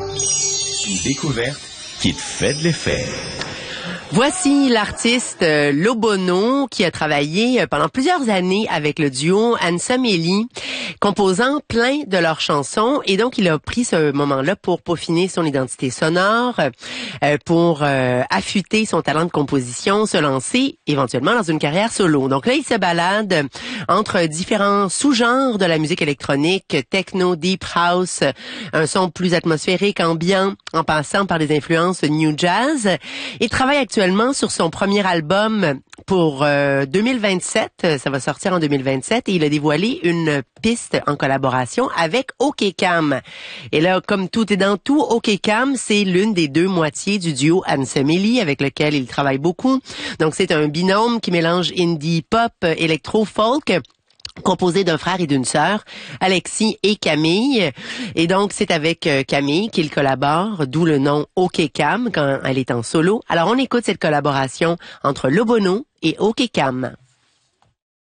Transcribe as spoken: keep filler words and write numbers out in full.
Une découverte qui te fait de l'effet. Voici l'artiste euh, Lobono qui a travaillé euh, pendant plusieurs années avec le duo Handsome Ellie, composant plein de leurs chansons. Et donc, il a pris ce moment-là pour peaufiner son identité sonore, euh, pour euh, affûter son talent de composition, se lancer éventuellement dans une carrière solo. Donc là, il se balade entre différents sous-genres de la musique électronique, techno, deep house, un son plus atmosphérique, ambiant, en passant par des influences new jazz. Il travaille actuellement sur son premier album pour euh, deux mille vingt-sept. Ça va sortir en deux mille vingt-sept et il a dévoilé une piste en collaboration avec OKCam. Et là, comme tout est dans tout, OKCam, c'est l'une des deux moitiés du duo Handsome Ellie avec lequel il travaille beaucoup. Donc, c'est un binôme qui mélange indie, pop, électro, folk, composé d'un frère et d'une sœur, Alexis et Camille. Et donc, c'est avec euh, Camille qu'il collabore, d'où le nom OKCam quand elle est en solo. Alors, on écoute cette collaboration entre Lobono et OKCam.